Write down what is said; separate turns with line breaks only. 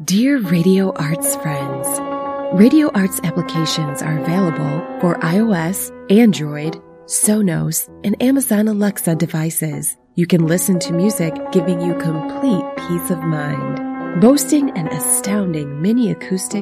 Dear Radio Arts friends, Radio Arts applications are available for iOS, Android, Sonos, and Amazon Alexa devices. You can listen to music giving you complete peace of mind. Boasting an astounding mini acoustic